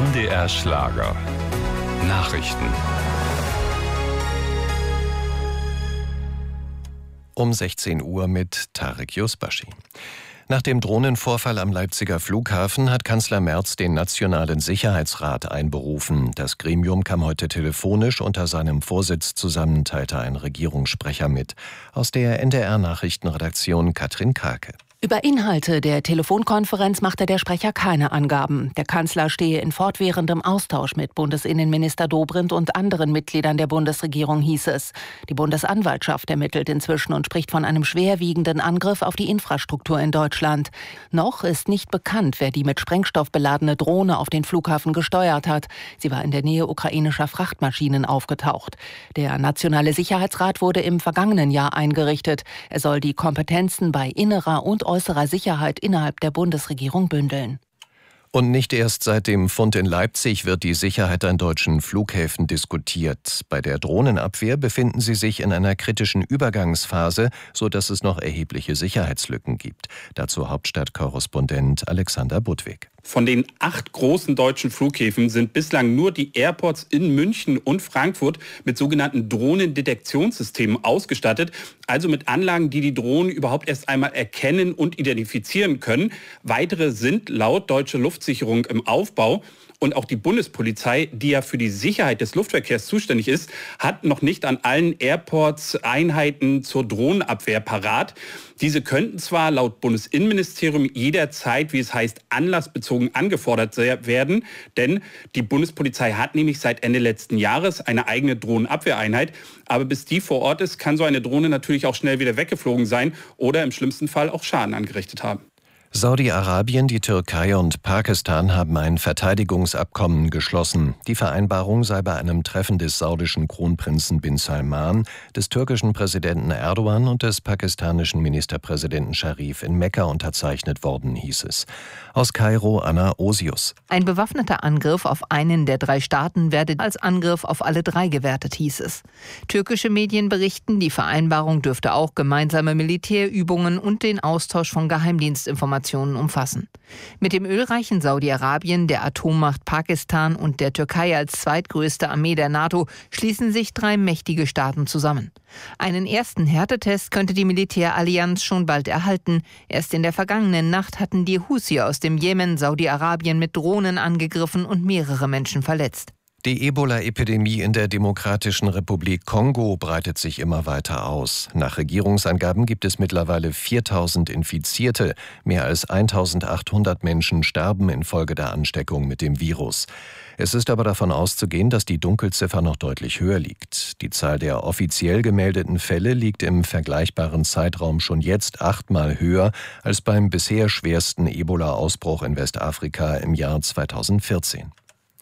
NDR Schlager. Nachrichten. Um 16 Uhr mit Tarek Yusbashi. Nach dem Drohnenvorfall am Leipziger Flughafen hat Kanzler Merz den Nationalen Sicherheitsrat einberufen. Das Gremium kam heute telefonisch unter seinem Vorsitz zusammen, teilte ein Regierungssprecher mit. Aus der NDR-Nachrichtenredaktion Katrin Karke. Über Inhalte der Telefonkonferenz machte der Sprecher keine Angaben. Der Kanzler stehe in fortwährendem Austausch mit Bundesinnenminister Dobrindt und anderen Mitgliedern der Bundesregierung, hieß es. Die Bundesanwaltschaft ermittelt inzwischen und spricht von einem schwerwiegenden Angriff auf die Infrastruktur in Deutschland. Noch ist nicht bekannt, wer die mit Sprengstoff beladene Drohne auf den Flughafen gesteuert hat. Sie war in der Nähe ukrainischer Frachtmaschinen aufgetaucht. Der Nationale Sicherheitsrat wurde im vergangenen Jahr eingerichtet. Er soll die Kompetenzen bei innerer und äußerer Sicherheit innerhalb der Bundesregierung bündeln. Und nicht erst seit dem Fund in Leipzig wird die Sicherheit an deutschen Flughäfen diskutiert. Bei der Drohnenabwehr befinden sie sich in einer kritischen Übergangsphase, sodass es noch erhebliche Sicherheitslücken gibt. Dazu Hauptstadtkorrespondent Alexander Budwig. Von den 8 großen deutschen Flughäfen sind bislang nur die Airports in München und Frankfurt mit sogenannten Drohnendetektionssystemen ausgestattet, also mit Anlagen, die die Drohnen überhaupt erst einmal erkennen und identifizieren können. Weitere sind laut Deutsche Luftsicherung im Aufbau. Und auch die Bundespolizei, die ja für die Sicherheit des Luftverkehrs zuständig ist, hat noch nicht an allen Airports Einheiten zur Drohnenabwehr parat. Diese könnten zwar laut Bundesinnenministerium jederzeit, wie es heißt, anlassbezogen angefordert werden, denn die Bundespolizei hat nämlich seit Ende letzten Jahres eine eigene Drohnenabwehreinheit. Aber bis die vor Ort ist, kann so eine Drohne natürlich auch schnell wieder weggeflogen sein oder im schlimmsten Fall auch Schaden angerichtet haben. Saudi-Arabien, die Türkei und Pakistan haben ein Verteidigungsabkommen geschlossen. Die Vereinbarung sei bei einem Treffen des saudischen Kronprinzen bin Salman, des türkischen Präsidenten Erdogan und des pakistanischen Ministerpräsidenten Sharif in Mekka unterzeichnet worden, hieß es. Aus Kairo Anna Osius. Ein bewaffneter Angriff auf einen der 3 Staaten werde als Angriff auf alle 3 gewertet, hieß es. Türkische Medien berichten, die Vereinbarung dürfte auch gemeinsame Militärübungen und den Austausch von Geheimdienstinformationen umfassen. Mit dem ölreichen Saudi-Arabien, der Atommacht Pakistan und der Türkei als zweitgrößte Armee der NATO schließen sich 3 mächtige Staaten zusammen. Einen ersten Härtetest könnte die Militärallianz schon bald erhalten. Erst in der vergangenen Nacht hatten die Houthi aus dem Jemen Saudi-Arabien mit Drohnen angegriffen und mehrere Menschen verletzt. Die Ebola-Epidemie in der Demokratischen Republik Kongo breitet sich immer weiter aus. Nach Regierungsangaben gibt es mittlerweile 4000 Infizierte. Mehr als 1800 Menschen sterben infolge der Ansteckung mit dem Virus. Es ist aber davon auszugehen, dass die Dunkelziffer noch deutlich höher liegt. Die Zahl der offiziell gemeldeten Fälle liegt im vergleichbaren Zeitraum schon jetzt 8-mal höher als beim bisher schwersten Ebola-Ausbruch in Westafrika im Jahr 2014.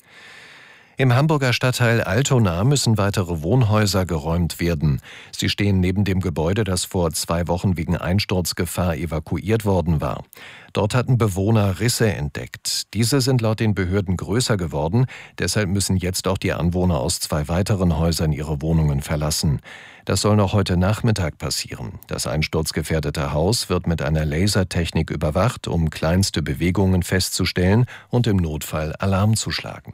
Im Hamburger Stadtteil Altona müssen weitere Wohnhäuser geräumt werden. Sie stehen neben dem Gebäude, das vor 2 Wochen wegen Einsturzgefahr evakuiert worden war. Dort hatten Bewohner Risse entdeckt. Diese sind laut den Behörden größer geworden. Deshalb müssen jetzt auch die Anwohner aus 2 weiteren Häusern ihre Wohnungen verlassen. Das soll noch heute Nachmittag passieren. Das einsturzgefährdete Haus wird mit einer Lasertechnik überwacht, um kleinste Bewegungen festzustellen und im Notfall Alarm zu schlagen.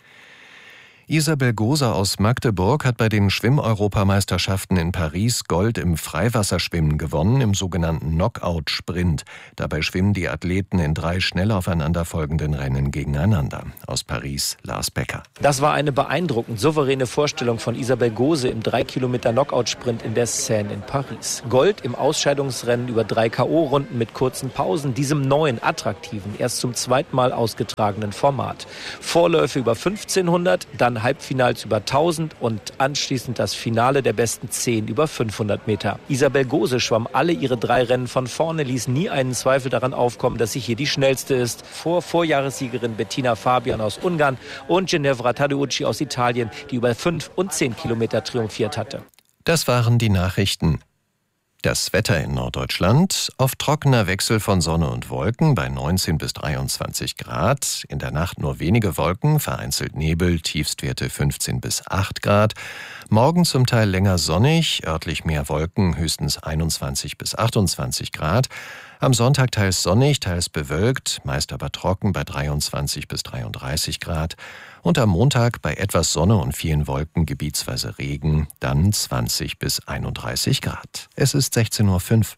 Isabel Gose aus Magdeburg hat bei den Schwimm-Europameisterschaften in Paris Gold im Freiwasserschwimmen gewonnen, im sogenannten Knockout-Sprint. Dabei schwimmen die Athleten in 3 schnell aufeinanderfolgenden Rennen gegeneinander. Aus Paris, Lars Becker. Das war eine beeindruckend souveräne Vorstellung von Isabel Gose im 3-Kilometer-Knockout-Sprint in der Seine in Paris. Gold im Ausscheidungsrennen über 3 K.O.-Runden mit kurzen Pausen, diesem neuen, attraktiven, erst zum 2. Mal ausgetragenen Format. Vorläufe über 1500, dann Halbfinals über 1000 und anschließend das Finale der besten 10 über 500 Meter. Isabel Gose schwamm alle ihre 3 Rennen von vorne, ließ nie einen Zweifel daran aufkommen, dass sie hier die schnellste ist. Vor Vorjahressiegerin Bettina Fabian aus Ungarn und Ginevra Tadeucci aus Italien, die über 5 und 10 Kilometer triumphiert hatte. Das waren die Nachrichten. Das Wetter in Norddeutschland: oft trockener Wechsel von Sonne und Wolken bei 19 bis 23 Grad. In der Nacht nur wenige Wolken, vereinzelt Nebel, Tiefstwerte 15 bis 8 Grad. Morgen zum Teil länger sonnig, örtlich mehr Wolken, höchstens 21 bis 28 Grad. Am Sonntag teils sonnig, teils bewölkt, meist aber trocken bei 23 bis 33 Grad. Und am Montag bei etwas Sonne und vielen Wolken gebietsweise Regen, dann 20 bis 31 Grad. Es ist 16:05 Uhr.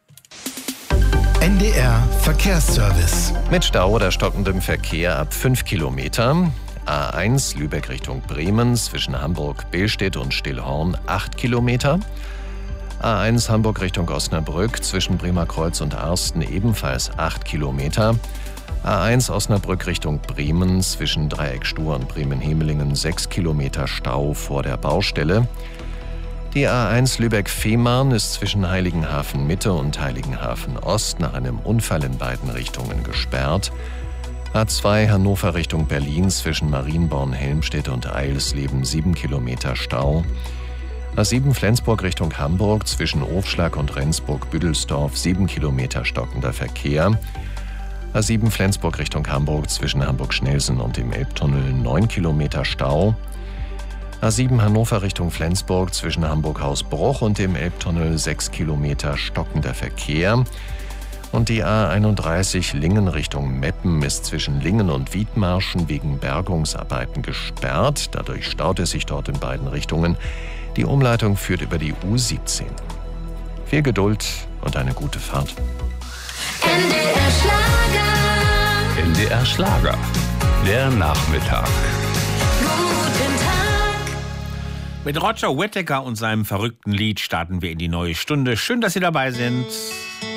NDR Verkehrsservice. Mit Stau oder stockendem Verkehr ab 5 Kilometer. A1 Lübeck Richtung Bremen zwischen Hamburg-Billstedt und Stillhorn 8 Kilometer. A1 Hamburg Richtung Osnabrück zwischen Bremerkreuz und Arsten ebenfalls 8 Kilometer. A1 Osnabrück Richtung Bremen zwischen Dreieck-Stur und Bremen-Hemelingen 6 Kilometer Stau vor der Baustelle. Die A1 Lübeck-Fehmarn ist zwischen Heiligenhafen Mitte und Heiligenhafen Ost nach einem Unfall in beiden Richtungen gesperrt. A2 Hannover Richtung Berlin zwischen Marienborn-Helmstedt und Eilsleben 7 Kilometer Stau. A7 Flensburg Richtung Hamburg zwischen Ofschlag und Rendsburg-Büdelsdorf 7 Kilometer stockender Verkehr. A7 Flensburg Richtung Hamburg zwischen Hamburg-Schnelsen und dem Elbtunnel 9 Kilometer Stau. A7 Hannover Richtung Flensburg zwischen Hamburg-Hausbruch und dem Elbtunnel 6 Kilometer stockender Verkehr. Und die A31 Lingen Richtung Meppen ist zwischen Lingen und Wiedmarschen wegen Bergungsarbeiten gesperrt. Dadurch staut es sich dort in beiden Richtungen. Die Umleitung führt über die U17. Viel Geduld und eine gute Fahrt. NDR Schlager. NDR Schlager. Der Nachmittag. Guten Tag. Mit Roger Whittaker und seinem verrückten Lied starten wir in die neue Stunde. Schön, dass Sie dabei sind.